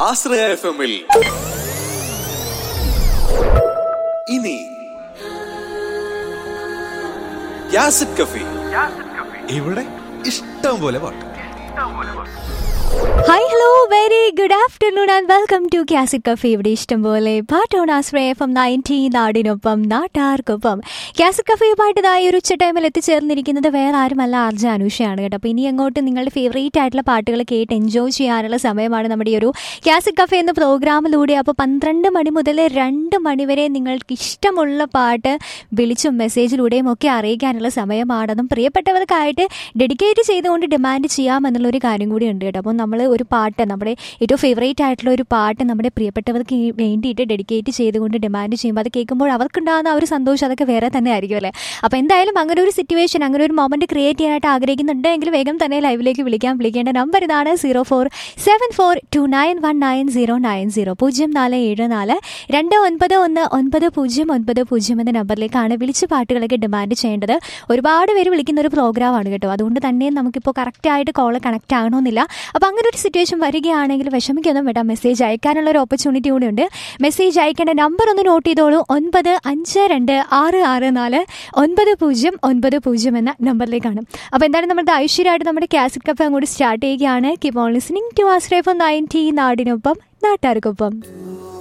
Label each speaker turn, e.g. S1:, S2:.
S1: ആശ്രയ FM-ൽ ഇനി യാസിഡ് കഫേ. ഇവിടെ ഇഷ്ടം പോലെ പാട്ട്.
S2: Hi hello very good afternoon and welcome to ക്യാസിക് cafe. ഇവിടെ ഇഷ്ടംപോലെ പാട്ടോൺ ആശ്രയ FM 90 നാടിനൊപ്പം നാട്ടാർക്കൊപ്പം. ക്യാസിക് കഫേയുമായിട്ടതായി ഒരു ഉച്ച ടൈമിൽ എത്തിച്ചേർന്നിരിക്കുന്നത് വേറെ ആരുമല്ല, ആർജ അനുഷയാണ് കേട്ടോ. അപ്പോൾ ഇനി അങ്ങോട്ട് നിങ്ങളുടെ ഫേവറേറ്റ് ആയിട്ടുള്ള പാട്ടുകൾ കേട്ട് എൻജോയ് ചെയ്യാനുള്ള സമയമാണ് നമ്മുടെ ഈ ഒരു ക്യാസിക് കഫേ എന്ന പ്രോഗ്രാമിലൂടെ. അപ്പോൾ 12 മണി മുതൽ 2 മണി വരെ നിങ്ങൾക്ക് ഇഷ്ടമുള്ള പാട്ട് വിളിച്ചും മെസ്സേജിലൂടെയും ഒക്കെ അറിയിക്കാനുള്ള സമയമാണ്. അതും പ്രിയപ്പെട്ടവർക്കായിട്ട് ഡെഡിക്കേറ്റ് ചെയ്തുകൊണ്ട് ഡിമാൻഡ് ചെയ്യാമെന്നുള്ളൊരു കാര്യം കൂടി ഉണ്ട് കേട്ടോ. അപ്പോൾ നമ്മൾ ഒരു പാട്ട്, നമ്മുടെ ഏറ്റവും ഫേവറേറ്റ് ആയിട്ടുള്ള ഒരു പാട്ട് നമ്മുടെ പ്രിയപ്പെട്ടവർക്ക് വേണ്ടിയിട്ട് ഡെഡിക്കേറ്റ് ചെയ്തുകൊണ്ട് ഡിമാൻഡ് ചെയ്യുമ്പോൾ അത് കേൾക്കുമ്പോൾ അവർക്കുണ്ടാകുന്ന ആ ഒരു സന്തോഷം അതൊക്കെ വേറെ തന്നെ ആയിരിക്കും അല്ലേ. അപ്പോൾ എന്തായാലും അങ്ങനെ ഒരു സിറ്റുവേഷൻ, അങ്ങനെ ഒരു മൊമെൻറ്റ് ക്രിയേറ്റ് ചെയ്യാനായിട്ട് ആഗ്രഹിക്കുന്നുണ്ടെങ്കിൽ വേഗം തന്നെ ലൈവിലേക്ക് വിളിക്കാം. വിളിക്കേണ്ട നമ്പർ ഇതാണ് 0474291990 0474291990 എന്ന നമ്പറിലേക്കാണ് വിളിച്ച് പാട്ടുകളൊക്കെ ഡിമാൻഡ് ചെയ്യേണ്ടത്. ഒരുപാട് പേര് വിളിക്കുന്ന ഒരു പ്രോഗ്രാമാണ് കേട്ടോ. അതുകൊണ്ട് തന്നെ നമുക്കിപ്പോൾ കറക്റ്റായിട്ട് കോൾ കണക്റ്റ് ആകണമെന്നില്ല. അപ്പോൾ അങ്ങനെ ഒരു സിറ്റുവേഷൻ വരികയാണെങ്കിൽ വിഷമിക്കൊന്നും വേണ്ട, മെസ്സേജ് അയക്കാനുള്ള ഒരു ഓപ്പർച്യൂണിറ്റി കൂടി ഉണ്ട്. മെസ്സേജ് അയക്കേണ്ട നമ്പർ ഒന്ന് നോട്ട് ചെയ്തോളൂ. 9526649090 എന്ന നമ്പറിലേക്കാണ്. അപ്പോൾ എന്തായാലും നമ്മുടെ ഐശ്വര്യമായിട്ട് നമ്മുടെ ക്യാസിക് കഫേ അങ്ങോട്ട് സ്റ്റാർട്ട് ചെയ്യുകയാണ്. Keep on listening to Ashraya FM 90 നാടിനൊപ്പം നാട്ടാർക്കൊപ്പം.